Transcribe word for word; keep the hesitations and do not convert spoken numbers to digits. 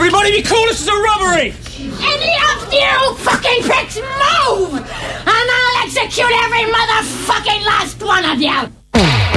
Everybody be cool, this is a robbery! Any of you fucking pricks move! And I'll execute every motherfucking last one of you!